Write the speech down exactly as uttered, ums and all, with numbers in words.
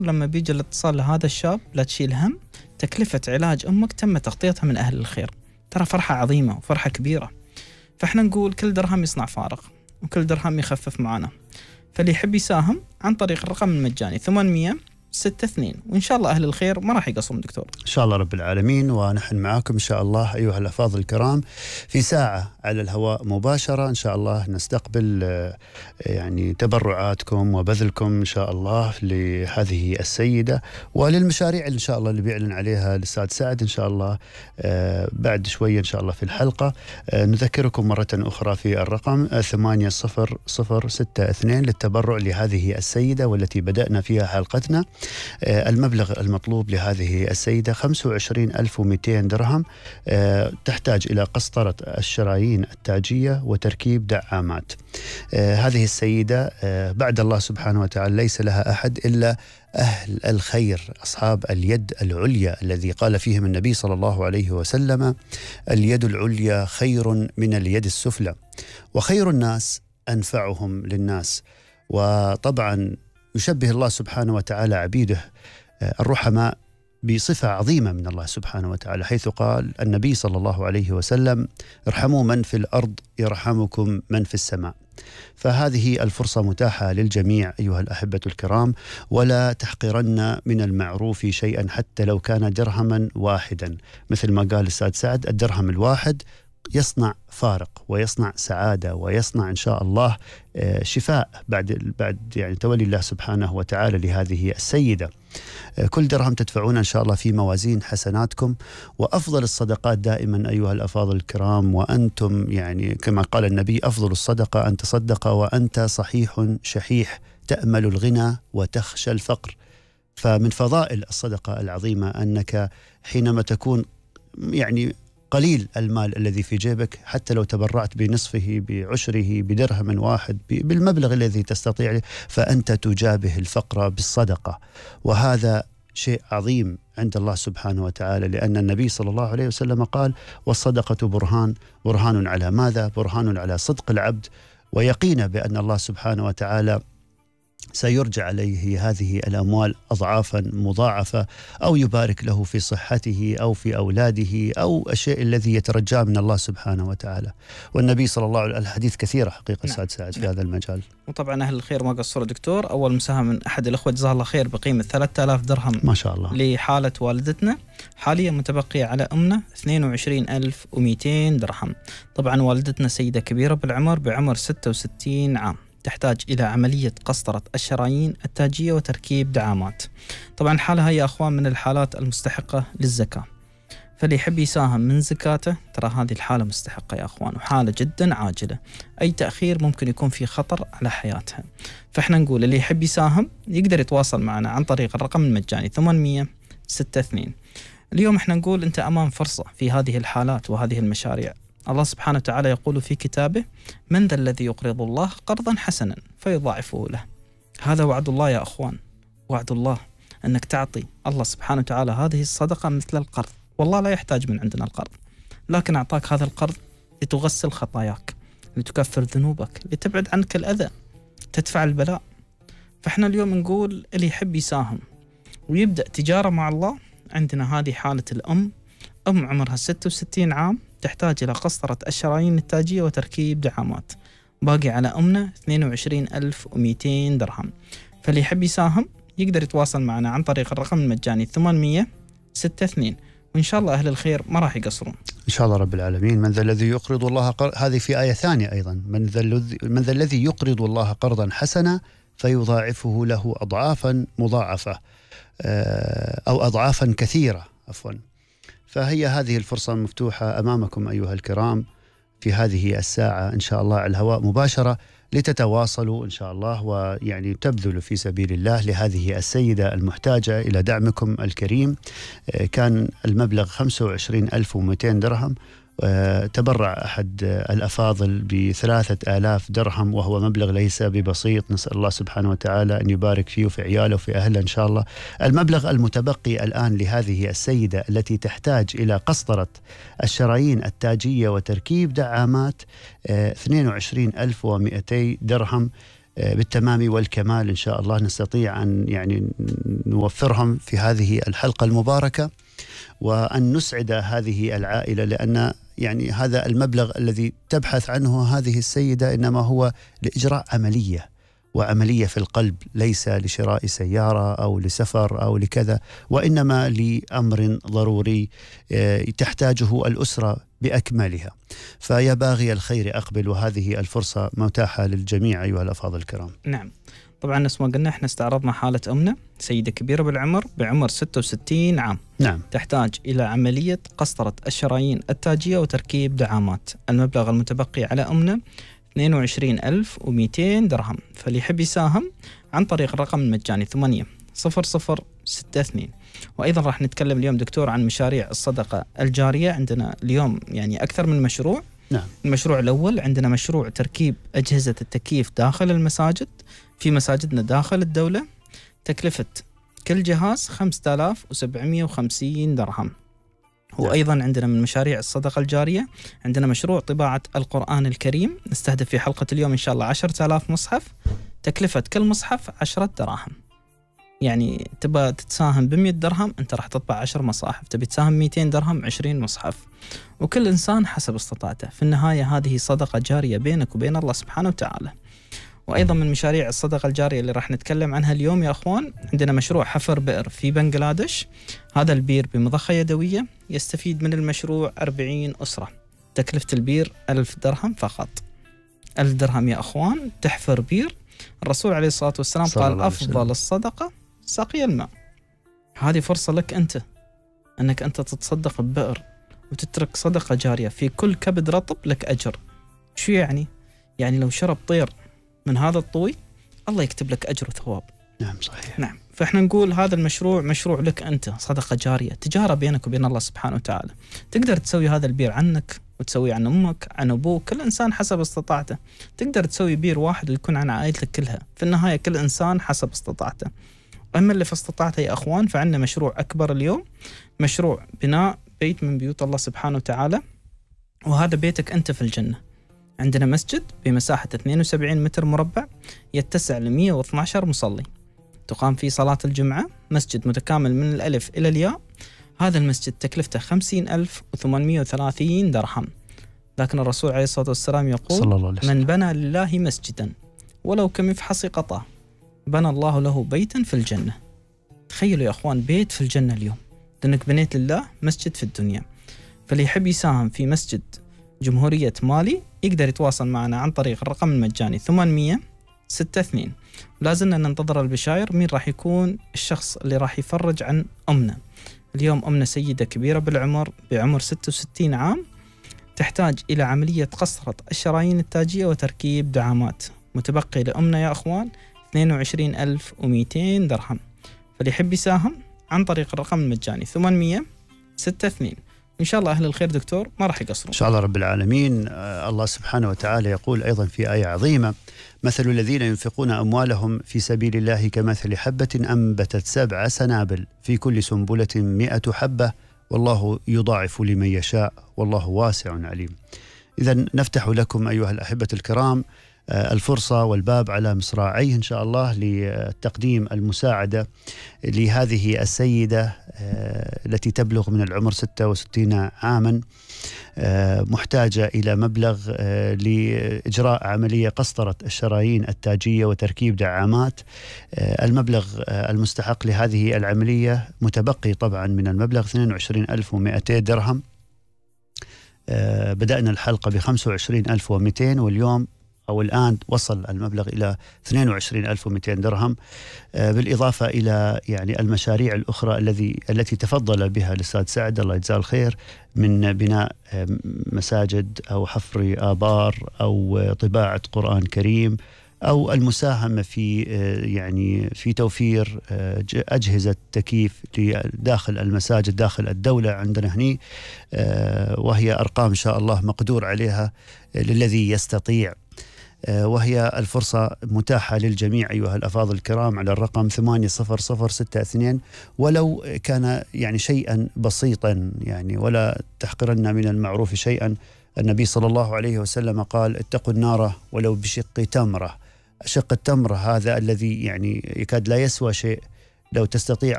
لما بيجي الاتصال لهذا الشاب لا تشيل هم، تكلفة علاج أمك تم تغطيتها من أهل الخير. ترى فرحة عظيمة وفرحة كبيرة. فإحنا نقول كل درهم يصنع فارق وكل درهم يخفف معنا. فاللي يحب يساهم عن طريق الرقم المجاني ثمانمية ستة اثنين، وإن شاء الله أهل الخير ما راح يقصرون دكتور إن شاء الله رب العالمين. ونحن معاكم إن شاء الله أيها الأفاضل الكرام في ساعة على الهواء مباشرة إن شاء الله نستقبل يعني تبرعاتكم وبذلكم إن شاء الله لهذه السيدة وللمشاريع إن شاء الله اللي بيعلن عليها الأستاذ سعد إن شاء الله بعد شوية إن شاء الله في الحلقة. نذكركم مرة أخرى في الرقم ثمانية صفر صفر ستة اثنين للتبرع لهذه السيدة والتي بدأنا فيها حلقتنا. المبلغ المطلوب لهذه السيدة خمسة وعشرين ألف ومئتين درهم، تحتاج إلى قسطرة الشرايين التاجية وتركيب دعامات. هذه السيدة بعد الله سبحانه وتعالى ليس لها أحد إلا أهل الخير أصحاب اليد العليا الذي قال فيهم النبي صلى الله عليه وسلم: اليد العليا خير من اليد السفلى، وخير الناس أنفعهم للناس. وطبعا يشبه الله سبحانه وتعالى عبيده الرحماء بصفة عظيمة من الله سبحانه وتعالى، حيث قال النبي صلى الله عليه وسلم: ارحموا من في الأرض يرحمكم من في السماء. فهذه الفرصة متاحة للجميع أيها الأحبة الكرام، ولا تحقرن من المعروف شيئا حتى لو كان درهما واحدا. مثل ما قال الأستاذ سعد، الدرهم الواحد يصنع فارق ويصنع سعادة ويصنع إن شاء الله شفاء بعد بعد يعني تولي الله سبحانه وتعالى لهذه السيدة. كل درهم تدفعون إن شاء الله في موازين حسناتكم. وأفضل الصدقات دائما أيها الأفاضل الكرام وأنتم يعني كما قال النبي: أفضل الصدقة أن تصدق وأنت صحيح شحيح تأمل الغنى وتخشى الفقر. فمن فضائل الصدقة العظيمة أنك حينما تكون يعني قليل المال الذي في جيبك، حتى لو تبرعت بنصفه بعشره بدرهم واحد بالمبلغ الذي تستطيع، فأنت تجابه الفقر بالصدقة. وهذا شيء عظيم عند الله سبحانه وتعالى، لأن النبي صلى الله عليه وسلم قال: والصدقة برهان. برهان على ماذا؟ برهان على صدق العبد ويقين بأن الله سبحانه وتعالى سيرجع عليه هذه الأموال أضعافا مضاعفة، أو يبارك له في صحته أو في أولاده أو الشيء الذي يترجاه من الله سبحانه وتعالى. والنبي صلى الله عليه وسلم الحديث كثيرة حقيقة نعم. سعد سعد في نعم. هذا المجال. وطبعا أهل الخير ما قصروا دكتور. أول مساهمة من أحد الأخوة جزاه الله خير بقيمة ثلاثة آلاف درهم ما شاء الله لحالة والدتنا. حاليا متبقية على أمنا اثنين وعشرين ألف ومئتين درهم. طبعا والدتنا سيدة كبيرة بالعمر بعمر ستة وستين عام، تحتاج إلى عملية قسطرة الشرايين التاجية وتركيب دعامات. طبعا الحالة هي يا أخوان من الحالات المستحقة للزكاة، فاللي يحب يساهم من زكاته ترى هذه الحالة مستحقة يا أخوان، وحالة جدا عاجلة. أي تأخير ممكن يكون في خطر على حياتها. فإحنا نقول اللي يحب يساهم يقدر يتواصل معنا عن طريق الرقم المجاني ثمانمية ستة اثنين. اليوم إحنا نقول أنت أمام فرصة في هذه الحالات وهذه المشاريع. الله سبحانه وتعالى يقول في كتابه: من ذا الذي يقرض الله قرضا حسنا فيضاعفه له. هذا وعد الله يا أخوان، وعد الله أنك تعطي الله سبحانه وتعالى هذه الصدقة مثل القرض. والله لا يحتاج من عندنا القرض، لكن أعطاك هذا القرض لتغسل خطاياك، لتكفر ذنوبك، لتبعد عنك الأذى، تدفع البلاء. فإحنا اليوم نقول اللي يحب يساهم ويبدأ تجارة مع الله. عندنا هذه حالة الأم، أم عمرها ستة وستين عام، تحتاج إلى قسطرة الشرايين التاجية وتركيب دعامات. باقي على أمنا اثنين وعشرين ألف ومئتين درهم. فاللي يحب يساهم يقدر يتواصل معنا عن طريق الرقم المجاني ثمانمية ستة اثنين، وإن شاء الله أهل الخير ما راح يقصرون إن شاء الله رب العالمين. من ذا الذي يقرض الله قرض، هذه في آية ثانية أيضا: من ذا الذي من ذا الذي يقرض الله قرضا حسنا فيضاعفه له أضعافا مضاعفة أو أضعافا كثيرة عفوا. فهي هذه الفرصة مفتوحة أمامكم أيها الكرام في هذه الساعة إن شاء الله على الهواء مباشرة، لتتواصلوا إن شاء الله ويعني تبذلوا في سبيل الله لهذه السيدة المحتاجة إلى دعمكم الكريم. كان المبلغ خمسة وعشرين ألف ومئتين درهم. تبرع أحد الأفاضل بثلاثة آلاف درهم، وهو مبلغ ليس ببسيط. نسأل الله سبحانه وتعالى أن يبارك فيه وفي عياله وفي أهله إن شاء الله. المبلغ المتبقي الآن لهذه السيدة التي تحتاج إلى قسطرة الشرايين التاجية وتركيب دعامات اثنين وعشرين ألف ومئتين درهم. بالتمام والكمال إن شاء الله نستطيع أن يعني نوفرهم في هذه الحلقة المباركة، وأن نسعد هذه العائلة، لأن يعني هذا المبلغ الذي تبحث عنه هذه السيدة إنما هو لإجراء عملية، وعملية في القلب، ليس لشراء سيارة أو لسفر أو لكذا، وإنما لأمر ضروري تحتاجه الأسرة بأكملها. فيا باغي الخير أقبل، وهذه الفرصة متاحة للجميع أيها الأفاضل الكرام. نعم، طبعا نفس ما قلنا احنا استعرضنا حالة أمنا، سيدة كبيرة بالعمر بعمر ستة وستين عام. نعم. تحتاج إلى عملية قسطرة الشرايين التاجية وتركيب دعامات. المبلغ المتبقي على أمنا اثنين وعشرين ألف ومئتين درهم، فاللي يحب يساهم عن طريق الرقم المجاني ثمانية صفر صفر ستة اثنين. وأيضا راح نتكلم اليوم دكتور عن مشاريع الصدقة الجارية. عندنا اليوم يعني أكثر من مشروع. نعم. المشروع الأول عندنا مشروع تركيب أجهزة التكييف داخل المساجد في مساجدنا داخل الدولة، تكلفة كل جهاز خمسة آلاف وسبعمئة وخمسين درهم. وأيضا عندنا من مشاريع الصدقة الجارية عندنا مشروع طباعة القرآن الكريم، نستهدف في حلقة اليوم إن شاء الله عشرة آلاف مصحف، تكلفة كل مصحف عشرة دراهم. يعني تبى تتساهم بمئة درهم أنت راح تطبع عشر مصاحف، تبي تساهم مئتين درهم عشرين مصحف، وكل إنسان حسب استطاعته. في النهاية هذه صدقة جارية بينك وبين الله سبحانه وتعالى. وأيضا من مشاريع الصدقة الجارية اللي راح نتكلم عنها اليوم يا أخوان عندنا مشروع حفر بئر في بنغلاديش. هذا البير بمضخة يدوية، يستفيد من المشروع أربعين أسرة، تكلفة البير ألف درهم فقط. ألف درهم يا أخوان تحفر بير. الرسول عليه الصلاة والسلام قال أفضل الصدقة سقي الماء. هذه فرصة لك أنت أنك أنت تتصدق ببئر وتترك صدقة جارية، في كل كبد رطب لك أجر. شو يعني؟ يعني لو شرب طير من هذا الطوي الله يكتب لك أجر وثواب. نعم صحيح. نعم، فإحنا نقول هذا المشروع مشروع لك أنت، صدقة جارية، تجارة بينك وبين الله سبحانه وتعالى. تقدر تسوي هذا البير عنك وتسوي عن أمك، عن أبوك، كل إنسان حسب استطاعته. تقدر تسوي بير واحد ويكون عن عائلتك كلها. في النهاية كل إنسان حسب استطاعته. أما اللي في استطاعته يا أخوان فعندنا مشروع أكبر اليوم، مشروع بناء بيت من بيوت الله سبحانه وتعالى، وهذا بيتك أنت في الجنة. عندنا مسجد بمساحة اثنين وسبعين متر مربع يتسع ل مئة واثني عشر مصلي، تقام فيه صلاة الجمعة. مسجد متكامل من الألف إلى الياء. هذا المسجد تكلفته خمسين ألف وثمانمئة وثلاثين درهم. لكن الرسول عليه الصلاة والسلام يقول صلى الله عليه وسلم: من بنى لله مسجدا ولو كمفحص قطع بنى الله له بيتا في الجنة. تخيلوا يا أخوان بيت في الجنة اليوم، لأنك بنيت لله مسجد في الدنيا. فاللي يحب يساهم في مسجد جمهورية مالي يقدر يتواصل معنا عن طريق الرقم المجاني ثمانمئة ستة اثنين. لازلنا ننتظر البشاير مين راح يكون الشخص اللي راح يفرج عن أمنا. اليوم أمنا سيدة كبيرة بالعمر بعمر ستة وستين عام، تحتاج إلى عملية قسطرة الشرايين التاجية وتركيب دعامات. متبقي لأمنا يا أخوان اثنين وعشرين ألف ومئتين درهم. فاللي يحب يساهم عن طريق الرقم المجاني ثمانمئة ستة اثنين. إن شاء الله أهل الخير دكتور ما راح يقصروا إن شاء الله رب العالمين. آه الله سبحانه وتعالى يقول أيضا في آية عظيمة: مثل الذين ينفقون أموالهم في سبيل الله كمثل حبة أنبتت سبع سنابل في كل سنبلة مئة حبة والله يضاعف لمن يشاء والله واسع عليم. إذن نفتح لكم أيها الأحبة الكرام الفرصة والباب على مصراعيه إن شاء الله لتقديم المساعدة لهذه السيدة التي تبلغ من العمر ستة وستين عاما، محتاجة إلى مبلغ لإجراء عملية قسطرة الشرايين التاجية وتركيب دعامات. المبلغ المستحق لهذه العملية متبقي طبعا من المبلغ اثنين وعشرين ألف ومئتين درهم. بدأنا الحلقة ب خمسة وعشرين ألف ومئتين واليوم أو الآن وصل المبلغ إلى اثنين وعشرين ألف ومئتين درهم، بالإضافة إلى يعني المشاريع الأخرى الذي التي تفضل بها الأستاذ سعد الله يجزاه الخير من بناء مساجد أو حفر آبار أو طباعة قرآن كريم أو المساهمة في يعني في توفير أجهزة تكييف داخل المساجد داخل الدولة عندنا هني، وهي أرقام إن شاء الله مقدور عليها للذي يستطيع. وهي الفرصة متاحة للجميع أيها الأفاضل الكرام على الرقم ثمانية صفر صفر ستة اثنين، ولو كان يعني شيئا بسيطا يعني ولا تحقرن من المعروف شيئا. النبي صلى الله عليه وسلم قال: اتقوا النار ولو بشق تمرة. شق التمر هذا الذي يعني يكاد لا يسوى شيء، لو تستطيع